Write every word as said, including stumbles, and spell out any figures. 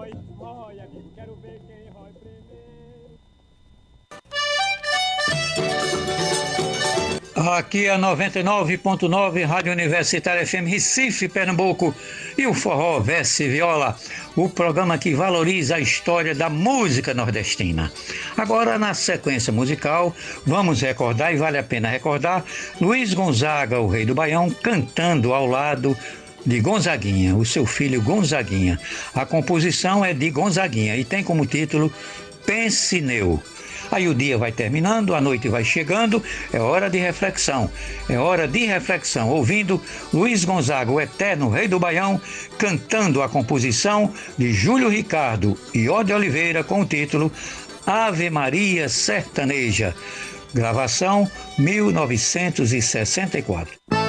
rói, rói, amigo, quero ver quem rói primeiro. Aqui é a noventa e nove ponto nove, Rádio Universitária F M Recife, Pernambuco, e o Forró Verse Viola, o programa que valoriza a história da música nordestina. Agora, na sequência musical, vamos recordar, e vale a pena recordar, Luiz Gonzaga, o Rei do Baião, cantando ao lado de Gonzaguinha, o seu filho Gonzaguinha. A composição é de Gonzaguinha e tem como título Pense Neu. Aí o dia vai terminando, a noite vai chegando, é hora de reflexão, é hora de reflexão, ouvindo Luiz Gonzaga, o eterno Rei do Baião, cantando a composição de Júlio Ricardo e Ode Oliveira com o título Ave Maria Sertaneja, gravação mil novecentos e sessenta e quatro.